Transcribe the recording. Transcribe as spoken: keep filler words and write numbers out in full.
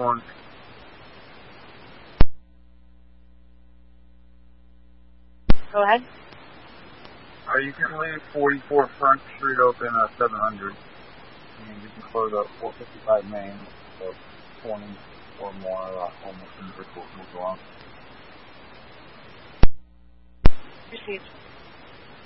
Horn. Go ahead. Uh, you can leave forty-four Front Street open at seven hundred. And you can close up four fifty-five Main, so twenty or more uh, almost individuals will go on. Received.